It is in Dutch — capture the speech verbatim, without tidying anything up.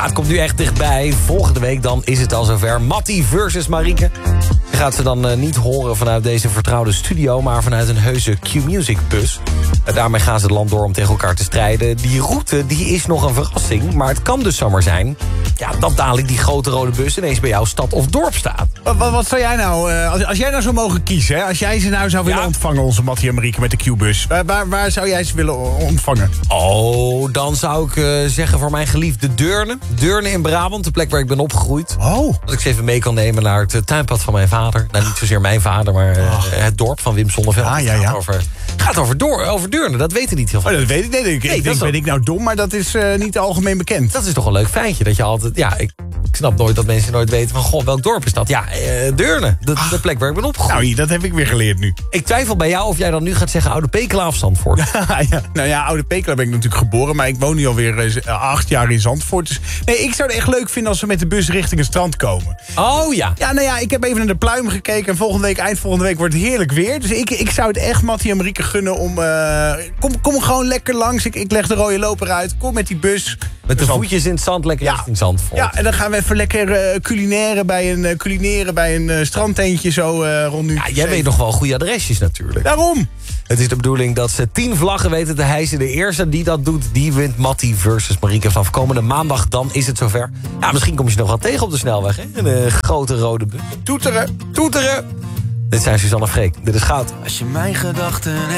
het komt nu echt dichtbij. Volgende week dan is het al zover. Mattie versus Marieke. Je gaat ze dan uh, niet horen vanuit deze vertrouwde studio... maar vanuit een heuse Q-Music bus. Uh, daarmee gaan ze het land door om tegen elkaar te strijden. Die route die is nog een verrassing, maar het kan dus zomaar zijn... ja, dat dadelijk die grote rode bus ineens bij jouw stad of dorp staat. Wat, wat, wat zou jij nou, uh, als, als jij nou zou mogen kiezen... Hè, als jij ze nou zou willen ja? ontvangen, onze Mattie en Marieke met de Q-bus... Waar, waar, waar zou jij ze willen ontvangen? Oh, dan zou ik uh, zeggen voor mijn geliefde Deurne. Deurne in Brabant, de plek waar ik ben opgegroeid. Oh. Als ik ze even mee kan nemen naar het uh, tuinpad van mijn vader. Nou, niet zozeer mijn vader, maar uh, oh. het dorp van Wim Sonneveld. Ah, ja, ja. Het gaat over, gaat over, door, over Deurne, dat weten niet heel veel. Oh, dat weet ik niet. Ik, nee, ik denk, ben ik nou dom, maar dat is uh, niet algemeen bekend. Dat is toch een leuk feitje, dat je altijd... Ja, ik, ik snap nooit dat mensen nooit weten van... Goh, welk dorp is dat? Ja, uh, Deurne, de, de plek waar ik ben opgegroeid. Nou, dat heb ik weer geleerd nu. Ik twijfel bij jou of jij dan nu gaat zeggen... Oude Pekela of Zandvoort. ja, nou ja, Oude Pekela ben ik natuurlijk geboren... maar ik woon nu alweer uh, acht jaar in Zandvoort. Dus nee, ik zou het echt leuk vinden als we met de bus richting het strand komen. Oh ja. Ja, nou ja, ik heb even naar de pluim gekeken... en volgende week, eind volgende week wordt het heerlijk weer. Dus ik, ik zou het echt Mattie en Marieke gunnen om... Uh, kom, kom gewoon lekker langs. Ik, ik leg de rode loper uit. Kom met die bus. Met de voetjes in het zand, lekker ja. richting Zandvoort. Ja, en dan gaan we even lekker uh, culineren bij een, uh, culineren bij een uh, strandtentje zo uh, rond nu. Ja, jij weet nog wel goede adresjes natuurlijk. Daarom. Het is de bedoeling dat ze tien vlaggen weten te hijsen. De eerste die dat doet, die wint Mattie versus Marieke. Vanaf komende maandag, dan is het zover. Ja, misschien kom je ze nog wel tegen op de snelweg, hè? Een uh, grote rode bus. Toeteren. Toeteren. Dit zijn Suzanne Freek. Dit is Goud. Als je mijn gedachten